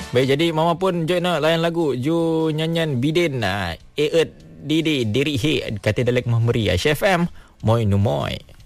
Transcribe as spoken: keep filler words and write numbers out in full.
Baik, jadi Mama pun join nak layan lagu Ju nyanyian Bidin Eet Didi Diri He kata Dalek Mahmeri H F M Moi Numoy.